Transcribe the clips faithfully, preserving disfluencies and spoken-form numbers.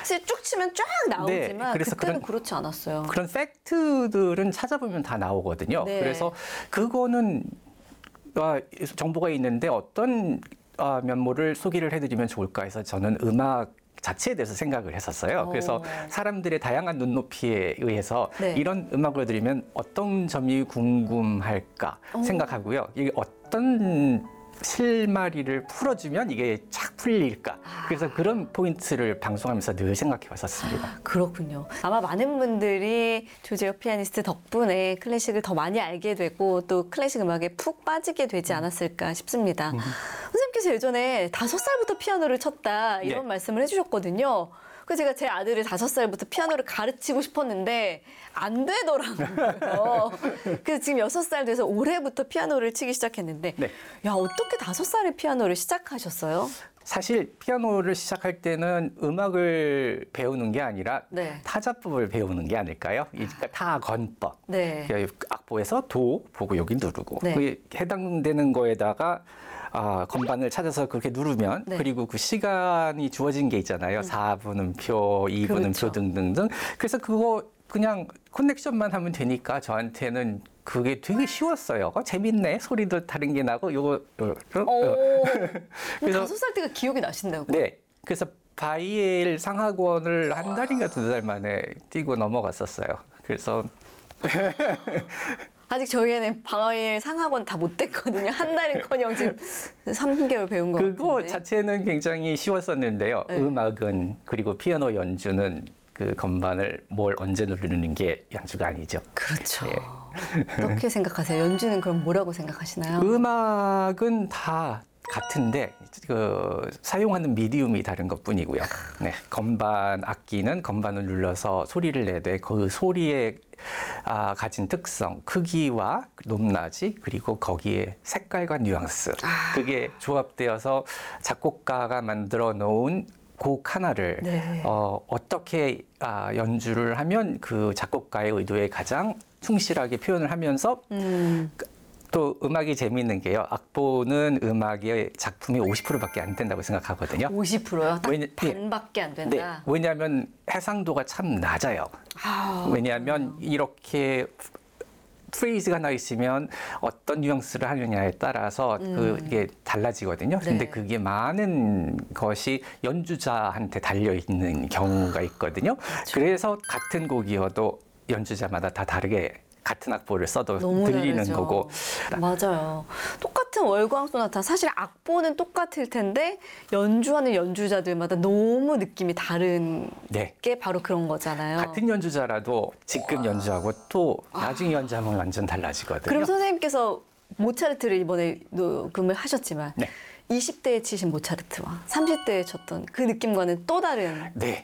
확실히 쭉 치면 쫙 나오지만 네, 그래서 그때는 그런, 그렇지 않았어요. 그런 팩트들은 찾아보면 다 나오거든요. 네. 그래서 그거는 아, 정보가 있는데 어떤 아, 면모를 소개를 해드리면 좋을까 해서 저는 음악 자체에 대해서 생각을 했었어요. 오. 그래서 사람들의 다양한 눈높이에 의해서 네. 이런 음악을 들으면 어떤 점이 궁금할까 오. 생각하고요. 이게 어떤 실마리를 풀어주면 이게 착 풀릴까. 그래서 그런 포인트를 방송하면서 늘 생각해 왔었습니다. 그렇군요. 아마 많은 분들이 조재혁 피아니스트 덕분에 클래식을 더 많이 알게 되고 또 클래식 음악에 푹 빠지게 되지 않았을까 싶습니다. 음. 선생님께서 예전에 다섯 살부터 피아노를 쳤다 이런 네. 말씀을 해주셨거든요. 그래서 제가 제 아들을 다섯 살부터 피아노를 가르치고 싶었는데 안 되더라고요. 그래서 지금 여섯 살 돼서 올해부터 피아노를 치기 시작했는데 네. 야, 어떻게 다섯 살에 피아노를 시작하셨어요? 사실 피아노를 시작할 때는 음악을 배우는 게 아니라 네. 타자법을 배우는 게 아닐까요? 그러니까 타건법. 네. 악보에서 도 보고 여기 누르고 네. 그게 해당되는 거에다가 아, 건반을 찾아서 그렇게 누르면 네. 그리고 그 시간이 주어진 게 있잖아요. 사 분음표, 이 분음표 그렇죠. 등등등. 그래서 그거 그냥 커넥션만 하면 되니까 저한테는 그게 되게 쉬웠어요. 어, 재밌네. 소리도 다른 게 나고 요거 요, 요, 오, 요. 그래서 다섯 살 때가 기억이 나신다고? 네. 그래서 바이엘 상학원을 한 달인가 두 달 만에 뛰고 넘어갔었어요. 그래서 아직 저희에는 바이엘 상학원 다 못 됐거든요. 한 달은커녕 지금 삼 개월 배운 거 그거 같은데. 자체는 굉장히 쉬웠었는데요. 네. 음악은 그리고 피아노 연주는 그 건반을 뭘 언제 누르는 게 연주가 아니죠. 그렇죠. 예. 어떻게 생각하세요? 연주는 그럼 뭐라고 생각하시나요? 음악은 다 같은데 그 사용하는 미디움이 다른 것뿐이고요. 네, 건반 악기는 건반을 눌러서 소리를 내되 그 소리에 아, 가진 특성, 크기와 높낮이 그리고 거기에 색깔과 뉘앙스 아. 그게 조합되어서 작곡가가 만들어 놓은 곡 하나를 네. 어, 어떻게 아, 연주를 하면 그 작곡가의 의도에 가장 충실하게 표현을 하면서 음. 또 음악이 재미있는 게요. 악보는 음악의 작품의 오십 퍼센트밖에 안 된다고 생각하거든요. 오십 퍼센트요? 딱 왜냐- 반밖에 안 된다? 네. 왜냐하면 해상도가 참 낮아요. 아, 왜냐하면 이렇게 프레이즈가 하나 있으면 어떤 뉘앙스를 하느냐에 따라서 음. 그게 달라지거든요. 근데 네. 그게 많은 것이 연주자한테 달려있는 경우가 있거든요. 그렇죠. 그래서 같은 곡이어도 연주자마다 다 다르게 같은 악보를 써도 너무 들리는 다르죠. 거고. 맞아요. 똑같은 월광 소나타 사실 악보는 똑같을 텐데 연주하는 연주자들마다 너무 느낌이 다른 네. 게 바로 그런 거잖아요. 같은 연주자라도 지금 연주하고 또 나중에 연주하면 완전 달라지거든요. 그럼 선생님께서 모차르트를 이번에 녹음을 하셨지만 네. 이십 대에 치신 모차르트와 삼십 대에 쳤던 그 느낌과는 또 다른. 네.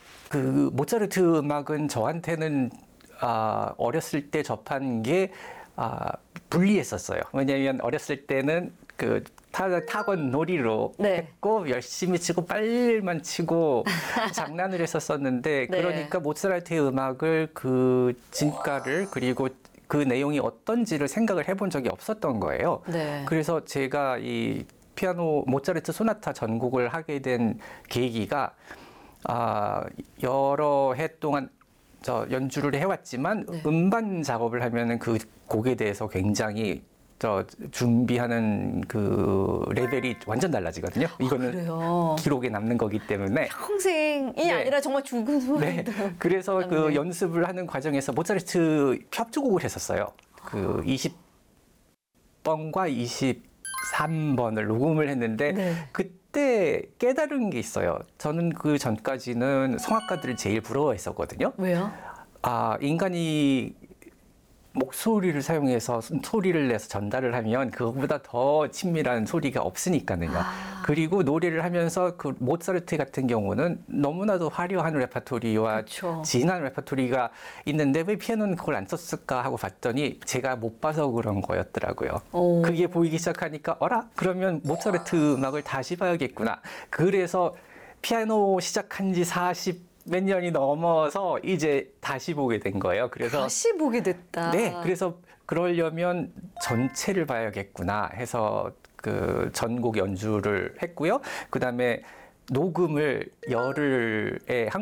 그 모차르트 음악은 저한테는 아, 어렸을 때 접한 게 아, 불리했었어요. 왜냐하면 어렸을 때는 그 타, 타건 놀이로 네. 했고 열심히 치고 빨리만 치고 장난을 했었었는데 네. 그러니까 모차르트의 음악을 그 진가를 그리고 그 내용이 어떤지를 생각을 해본 적이 없었던 거예요. 네. 그래서 제가 이 피아노 모차르트 소나타 전곡을 하게 된 계기가 아, 여러 해 동안 저 연주를 해왔지만 네. 음반 작업을 하면은 그 곡에 대해서 굉장히 저 준비하는 그 레벨이 완전 달라지거든요. 이거는 그래요? 기록에 남는 거기 때문에. 평생이 네. 아니라 정말 죽은 네. 후에도. 그래서 그 네. 연습을 하는 과정에서 모차르트 협주곡을 했었어요. 그 이십 번과 이십삼 번을 녹음을 했는데 네. 그때 깨달은 게 있어요. 저는 그 전까지는 성악가들을 제일 부러워했었거든요. 왜요? 아, 인간이 목소리를 사용해서 소리를 내서 전달을 하면 그거보다 더 친밀한 소리가 없으니까는요. 아. 그리고 노래를 하면서 그 모차르트 같은 경우는 너무나도 화려한 레퍼토리와 그쵸. 진한 레퍼토리가 있는데 왜 피아노는 그걸 안 썼을까 하고 봤더니 제가 못 봐서 그런 거였더라고요. 오. 그게 보이기 시작하니까 어라? 그러면 모차르트 음악을 다시 봐야겠구나. 그래서 피아노 시작한 지 사십 몇 년이 넘어서 이제 다시 보게 된 거예요. 그래서 다시 보게 됐다. 네, 그래서 그러려면 전체를 봐야겠구나 해서 그 전곡 연주를 했고요. 그 다음에 녹음을 열흘에 한